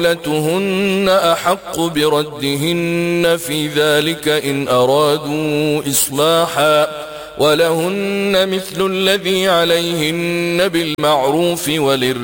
وبعولتهن أحق بردهن في ذلك إن أرادوا إصلاحا ولهن مثل الذي عليهن بالمعروف